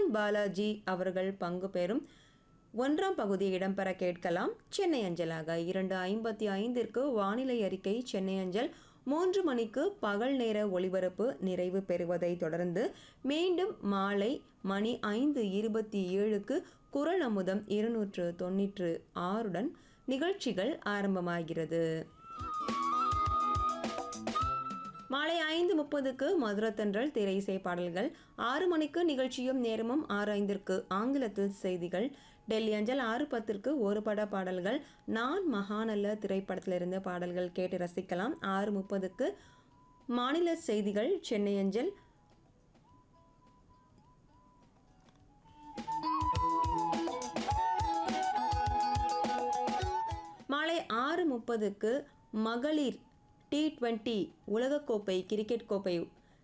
பாலாஜி அவர்கள் பங்கு பெறும் 1ஆம் பகுதி இடம்பெற கேட்கலாம். சென்னை அஞ்சலாக 2:55 வானிலை அறிக்கை சென்னை அஞ்சல். 3 மணிக்கு பகல் நேர ஒளிபரப்பு நிறைவு பெறுவதை தொடர்ந்து மீண்டும் மாலை மணி 5:27க்கு குரல் அமுதம் 296 நிகழ்ச்சிகள் ஆரம்பமாகிறது. மாலை 5:30க்கு மதுரத்தன்றல் திரை இசை பாடல்கள். 6 மணிக்கு நிகழ்ச்சியும் நேரமும். 6:05க்கு ஆங்கிலத்தில் செய்திகள் டெல்லி அஞ்சல். 6:10க்கு ஒரு பட பாடல்கள். நான் மகாநல்ல திரைப்படத்திலிருந்து பாடல்கள் கேட்டு ரசிக்கலாம். 6:30க்கு மாநில செய்திகள் சென்னை அஞ்சல். மாலை 6:30க்கு மகளிர் T20 உலகக்கோப்பை கிரிக்கெட் கோப்பை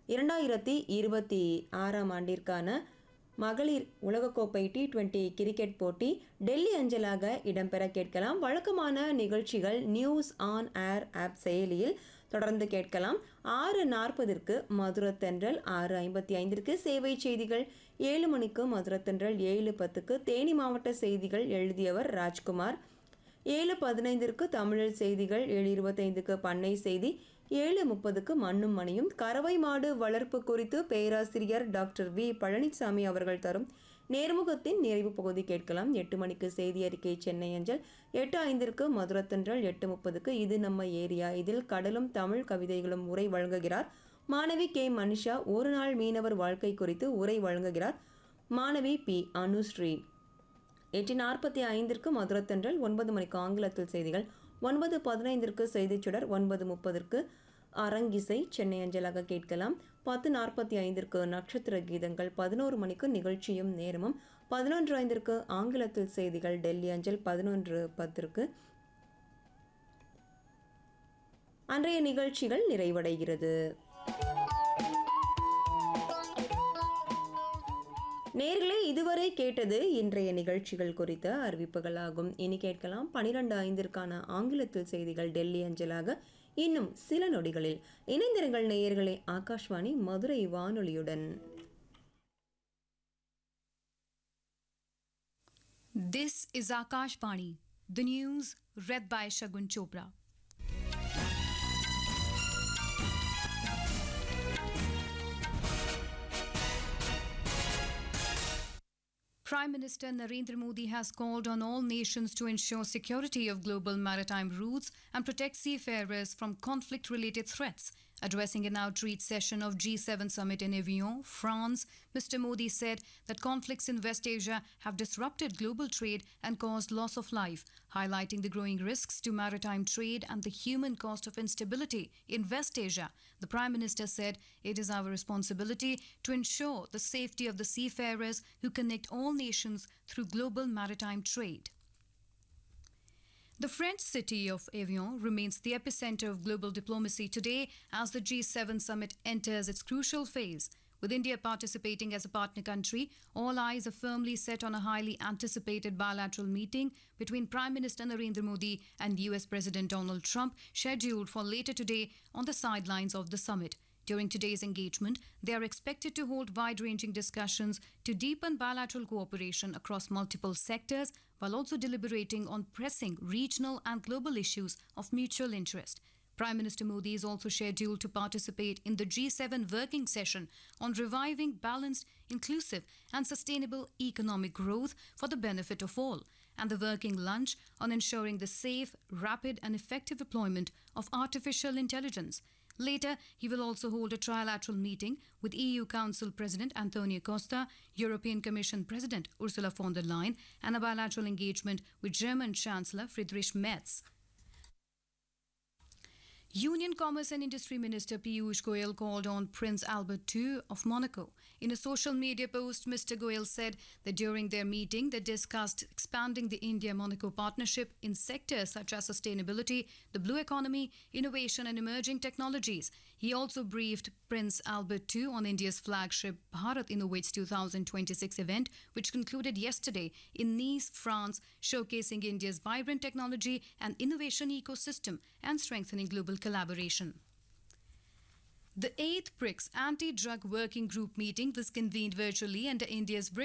2026ஆம் ஆண்டிற்கான மகளிர் உலகக்கோப்பை T20 கிரிக்கெட் போட்டி டெல்லி அஞ்சலாக இடம்பெற கேட்கலாம். வழக்கமான நிகழ்ச்சிகள் நியூஸ் ஆன் ஏர் ஆப் செயலியில் தொடர்ந்து கேட்கலாம். 6:40க்கு மதுரத்தன்றல். 6:55க்கு சேவை செய்திகள். 7 மணிக்கு மதுரத்தன்றல். 7:10க்கு தேனி மாவட்ட செய்திகள் எழுதியவர் ராஜ்குமார். 7:15க்கு தமிழில் செய்திகள். 7:25க்கு பண்ணை செய்தி. 7:30க்கு மண்ணும் மணியும் கறவை மாடு வளர்ப்பு குறித்து பேராசிரியர் டாக்டர் வி பழனிசாமி அவர்கள் தரும் நேர்முகத்தின் நிறைவு பகுதி கேட்கலாம். 8 மணிக்கு செய்தி அறிக்கை சென்னை அஞ்சல். 8:05க்கு மதுரத்தன்றல். 8:30க்கு இது நம்ம ஏரியா. இதில் கடலும் தமிழ் கவிதைகளும் உரை வழங்குகிறார் மாணவி கே மனிஷா. ஒரு நாள் மீனவர் வாழ்க்கை குறித்து உரை வழங்குகிறார் மாணவி பி அனுஸ்ரீ. 8:45க்கு மதுரத்தன்றல். 9 மணிக்கு ஆங்கிலத்தில் செய்திகள். 9:15க்கு செய்திச் சுடர். 9:30க்கு அரங்கிசை சென்னை அஞ்சலாக கேட்கலாம். 10:45க்கு நட்சத்திர கீதங்கள். 11 மணிக்கு நிகழ்ச்சியும் நேரமும். 11:05க்கு ஆங்கிலத்தில் செய்திகள் டெல்லி அஞ்சல். 11:10க்கு அன்றைய நிகழ்ச்சிகள் நிறைவடைகிறது. நேர்களே, இதுவரை கேட்டது இன்றைய நிகழ்ச்சிகள் குறித்த அறிவிப்புகளாகும். இனி கேட்கலாம் 12:05ற்கான ஆங்கிலத்தில் செய்திகள் டெல்லி அஞ்சலாக. இன்னும் சில நொடிகளில் இணைந்திருங்கள் நேயர்களே Akashvani Madurai வானொலியுடன். This is Akashvani. The news read by Shagun Chopra. Prime Minister Narendra Modi has called on all nations to ensure security of global maritime routes and protect seafarers from conflict-related threats. Addressing an outreach session of G7 summit in Evian, France, Mr. Modi said that conflicts in West Asia have disrupted global trade and caused loss of life, highlighting the growing risks to maritime trade and the human cost of instability in West Asia. The Prime Minister said it is our responsibility to ensure the safety of the seafarers who connect all nations through global maritime trade. The French city of Evian remains the epicenter of global diplomacy today as the G7 summit enters its crucial phase. With India participating as a partner country, all eyes are firmly set on a highly anticipated bilateral meeting between Prime Minister Narendra Modi and US President Donald Trump, scheduled for later today on the sidelines of the summit. During today's engagement, they are expected to hold wide-ranging discussions to deepen bilateral cooperation across multiple sectors while also deliberating on pressing regional and global issues of mutual interest. Prime Minister Modi is also scheduled to participate in the G7 working session on reviving balanced, inclusive and sustainable economic growth for the benefit of all, and the working lunch on ensuring the safe, rapid and effective deployment of artificial intelligence. Later, he will also hold a trilateral meeting with EU Council President Antonio Costa, European Commission President Ursula von der Leyen, and a bilateral engagement with German Chancellor Friedrich Merz. Union Commerce and Industry Minister Piyush Goyal called on Prince Albert II of Monaco. In a social media post, Mr. Goyal said that during their meeting, they discussed expanding the India-Monaco partnership in sectors such as sustainability, the blue economy, innovation and emerging technologies. He also briefed Prince Albert II on India's flagship Bharat Innovates 2026 event, which concluded yesterday in Nice, France, showcasing India's vibrant technology and innovation ecosystem and strengthening global collaboration. The 8th BRICS Anti-Drug Working Group meeting was convened virtually under India's BRICS